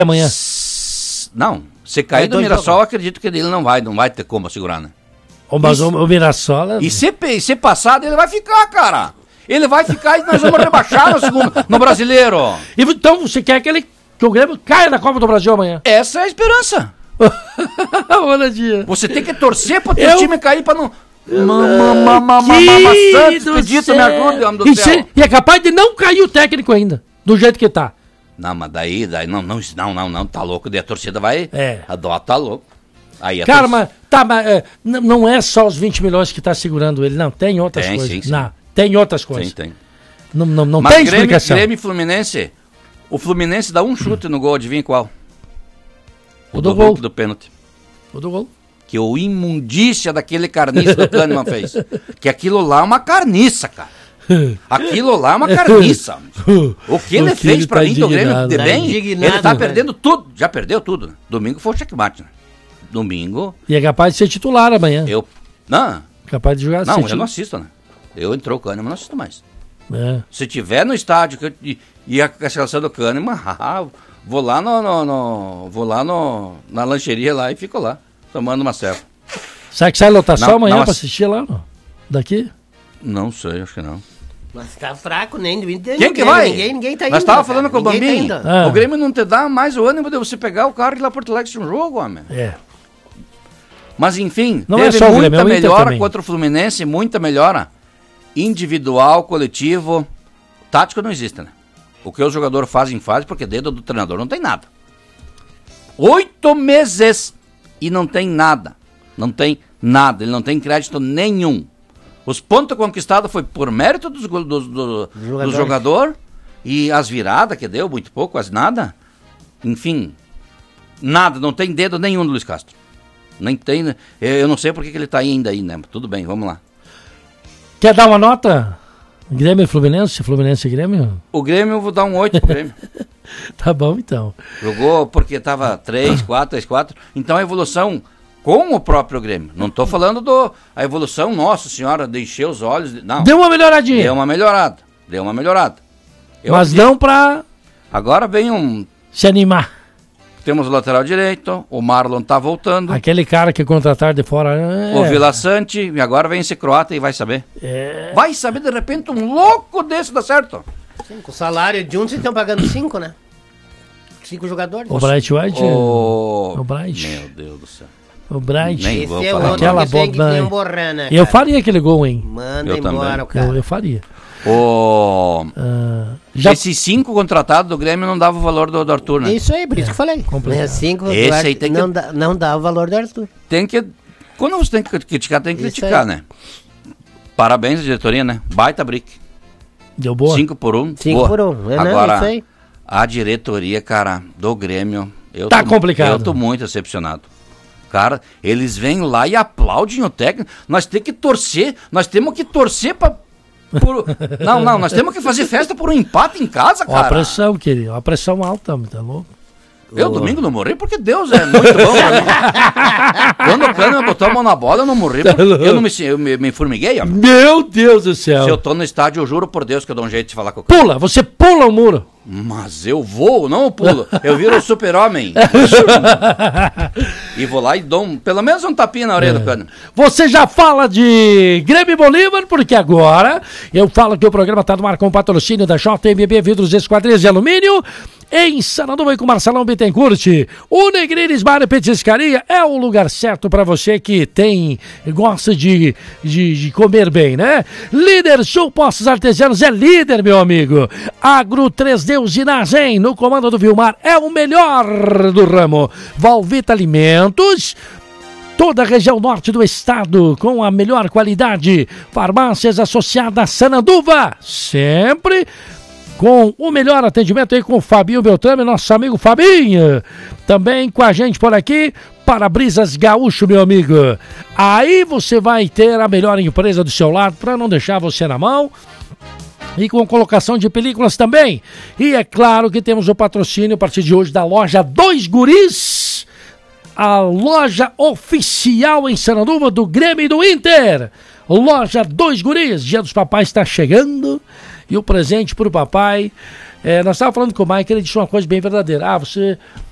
amanhã. Não, se cair do Mirassol, eu acredito que ele não vai ter como segurar, né? Mas o Mirassol... E se passado, ele vai ficar, cara. Ele vai ficar e nós vamos rebaixar no Brasileiro. Então você quer que o Grêmio caia na Copa do Brasil amanhã? Essa é a esperança. Olha, dia. Você tem que torcer pro teu time cair pra não... Santos, Expedito, me ajude, homem do céu. E é capaz de não cair o técnico ainda, do jeito que tá. Não, mas daí não, tá louco, daí a torcida vai... A dó tá louco. Aí cara, mas não é só os 20 milhões que tá segurando ele, não, tem outras coisas. Sim. Não, tem outras coisas. Tem. Não mas tem explicação. Grêmio e Fluminense, o Fluminense dá um chute no gol, adivinha qual? O do gol. Do pênalti. O do gol. Que o imundícia daquele carniça do Kahneman fez. Que aquilo lá é uma carniça, cara. Aquilo lá é uma carniça. O que ele fez pra mim do Grêmio de bem, ele tá perdendo tudo. Já perdeu tudo. Domingo foi o checkmate, né? Domingo. E é capaz de ser titular amanhã. Não. Capaz de jogar. Não, eu não assisto, né? Eu entrou o Kahneman, não assisto mais. Se tiver no estádio e a escalação do Kahneman, vou lá na lancheria lá e fico lá, tomando uma serva. Será que sai lotação amanhã pra assistir lá? Daqui? Não sei, acho que não. Mas tá fraco, nem quem que vai? Ninguém tá indo. Nós tava falando com o Bambim. O Grêmio não te dá mais o ânimo de você pegar o carro e ir lá Porto Alegre de um jogo, homem. Mas enfim, não teve muita melhora contra o Fluminense, muita melhora individual, coletivo, tático não existe, né? O que os jogadores fazem, porque dedo do treinador não tem nada. 8 meses e não tem nada. Não tem nada, ele não tem crédito nenhum. Os pontos conquistados foi por mérito do jogador e as viradas que deu, muito pouco, quase nada. Enfim, nada, não tem dedo nenhum do Luiz Castro. Nem tem, eu não sei por que ele tá ainda aí, né? Tudo bem, vamos lá. Quer dar uma nota? Grêmio e Fluminense? Fluminense e Grêmio? O Grêmio eu vou dar um 8 pro Grêmio. Tá bom, então. Jogou porque tava 3-4. Então a evolução com o próprio Grêmio. Não tô falando a evolução, nossa senhora, de encher os olhos. Não. Deu uma melhoradinha. Deu uma melhorada. Mas não pra... Agora vem se animar. Temos o lateral direito, o Marlon tá voltando. Aquele cara que contrataram de fora. O Vila Sante, e agora vem esse croata e vai saber. Vai saber, de repente, um louco desse dá certo. Sim, com o salário de vocês estão pagando 5, né? 5 jogadores. O Bright White? O Bright. Meu Deus do céu. O Bright. Nem vou falar. Aquela bola. Eu faria aquele gol, hein? Manda embora o cara. Eu faria. Esses 5 contratados do Grêmio não dava o valor do Arthur, né? Isso aí, por isso que eu falei. 5 esse aí tem não dá o valor do Arthur. Quando você tem que criticar, tem que criticar, né? Parabéns à diretoria, né? Baita brick. Deu boa. 5 por 1. 5 por 1. Agora, isso aí. A diretoria, cara, do Grêmio... complicado. Eu tô muito decepcionado. Cara, eles vêm lá e aplaudem o técnico. Nós temos que torcer pra... Não, nós temos que fazer festa por um empate em casa, cara. Ó, a pressão, querido. A pressão alta, tá louco? Eu domingo não morri porque Deus é muito bom pra mim. Quando o Kahneman botou a mão na bola, eu não morri porque eu me formiguei, ó. Meu Deus do céu. Se eu tô no estádio, eu juro por Deus que eu dou um jeito de falar com o Kahneman. Pula, você pula o muro. Mas eu vou, não eu pulo. Eu viro o super-homem. E vou lá e dou pelo menos um tapinha na orelha do Kahneman. Você já fala de Grêmio e Bolívar, porque agora eu falo que o programa tá no ar com o patrocínio da JMB Vidros Esquadrias de Alumínio. Em Sananduva e com Marcelão Bittencourt, o Negrines Bar e Petiscaria é o lugar certo para você que gosta de comer bem, né? Líder Sul Postos Artesianos é líder, meu amigo. Agro 3D Usinagem, no comando do Vilmar, é o melhor do ramo. Valvita Alimentos, toda a região norte do estado com a melhor qualidade. Farmácias associadas a Sananduva, sempre com o melhor atendimento aí com o Fabinho Beltrame, nosso amigo Fabinho. Também com a gente por aqui, Para-Brisas Gaúcho, meu amigo. Aí você vai ter a melhor empresa do seu lado para não deixar você na mão. E com colocação de películas também. E é claro que temos o patrocínio a partir de hoje da loja Dois Guris, a loja oficial em Sananduva do Grêmio e do Inter. Loja Dois Guris, Dia dos Papais está chegando. E o presente pro papai, nós estávamos falando com o Mike, ele disse uma coisa bem verdadeira. Você